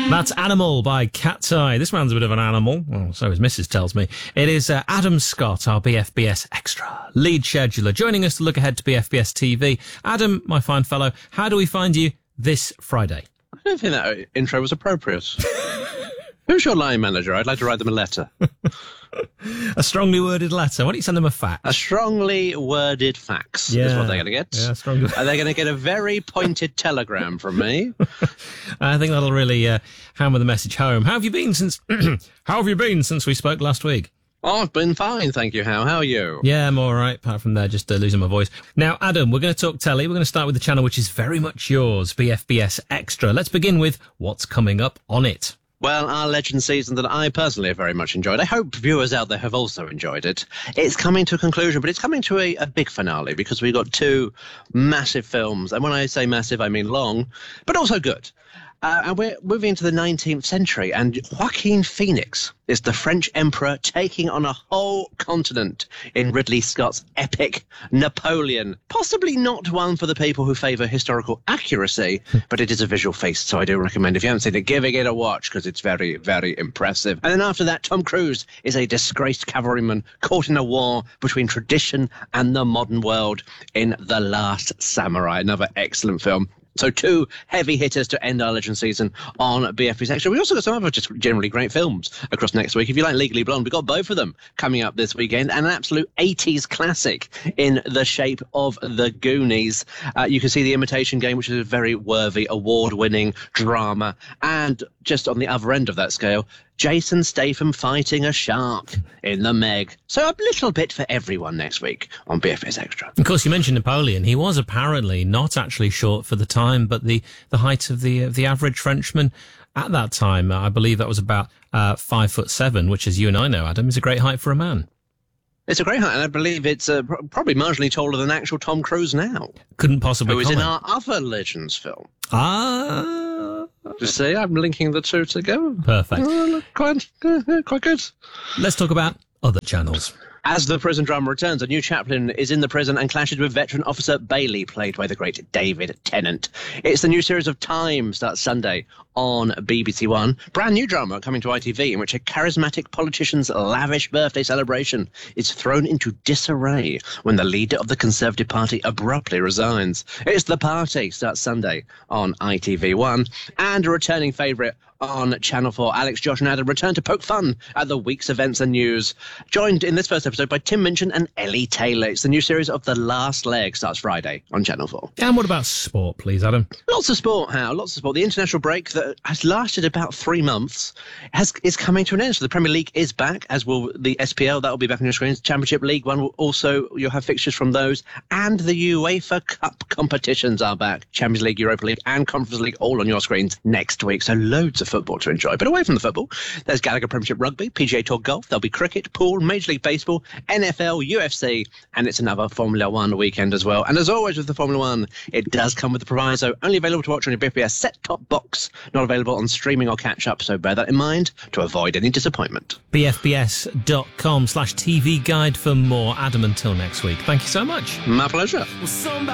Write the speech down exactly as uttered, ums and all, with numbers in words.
That's Animal by Cat's Eye. This man's a bit of an animal. Well, so his missus tells me. It is uh, Adam Scott, our B F B S Extra lead scheduler, joining us to look ahead to B F B S T V. Adam, my fine fellow, how do we find you this Friday? I don't think that intro was appropriate. Who's your line manager? I'd like to write them a letter. A strongly worded letter. Why don't you send them a fax? A strongly worded fax yeah. is what they're going to get. Yeah, strongly. Are they going to get a very pointed telegram from me? I think that'll really uh, hammer the message home. How have you been since? How have you been since we spoke last week? Oh, I've been fine, thank you, Hal. How are you? Yeah, I'm all right, apart from there, just uh, losing my voice. Now, Adam, we're going to talk telly. We're going to start with the channel which is very much yours, B F B S Extra. Let's begin with what's coming up on it. Well, our Legend season that I personally have very much enjoyed. I hope viewers out there have also enjoyed it. It's coming to a conclusion, but it's coming to a, a big finale because we've got two massive films. And when I say massive, I mean long, but also good. Uh, and we're moving into the nineteenth century, and Joaquin Phoenix is the French emperor taking on a whole continent in Ridley Scott's epic Napoleon. Possibly not one for the people who favour historical accuracy, but it is a visual feast, so I do recommend, if you haven't seen it, giving it a watch, because it's very, very impressive. And then after that, Tom Cruise is a disgraced cavalryman caught in a war between tradition and the modern world in The Last Samurai, another excellent film. So two heavy hitters to end our Legend season on B F B S Extra. We also got some other just generally great films across next week. If you like Legally Blonde, we've got both of them coming up this weekend. And an absolute eighties classic in the shape of The Goonies. Uh, you can see The Imitation Game, which is a very worthy, award-winning drama. And just on the other end of that scale, Jason Statham fighting a shark in The Meg. So a little bit for everyone next week on B F B S Extra. Of course, you mentioned Napoleon. He was apparently not actually short for the time, but the, the height of the, of the average Frenchman at that time, I believe that was about uh, five foot seven, which, as you and I know, Adam, is a great height for a man. It's a great height, and I believe it's uh, probably marginally taller than actual Tom Cruise now. Couldn't possibly Who is comment. in our other Legends film. Ah... You see, I'm linking the two together. Perfect. Uh, quite, uh, quite good. Let's talk about other channels. As the prison drama returns, a new chaplain is in the prison and clashes with veteran officer Bailey, played by the great David Tennant. It's the new series of Time, starts Sunday on B B C One. Brand new drama coming to I T V, in which a charismatic politician's lavish birthday celebration is thrown into disarray when the leader of the Conservative Party abruptly resigns. It's The Party, starts Sunday on I T V One. And a returning favourite on Channel four, Alex, Josh and Adam return to poke fun at the week's events and news. Joined in this first episode by Tim Minchin and Ellie Taylor. It's the new series of The Last Leg, starts Friday on Channel four. And what about sport, please, Adam? Lots of sport, Hal, lots of sport. The international break that has lasted about three months has is coming to an end. So the Premier League is back, as will the S P L. That will be back on your screens. Championship League One will also, you'll have fixtures from those. And the UEFA Cup competitions are back. Champions League, Europa League and Conference League all on your screens next week. So loads of football to enjoy. But away from the football, there's Gallagher Premiership Rugby, P G A Tour Golf, there'll be cricket, pool, Major League Baseball, N F L, U F C, and it's another Formula One weekend as well. And as always with the Formula One, it does come with the proviso, only available to watch on your B F B S set-top box, not available on streaming or catch-up, so bear that in mind to avoid any disappointment. B F B S dot com slash T V guide for more. Adam, until next week. Thank you so much. My pleasure. Well,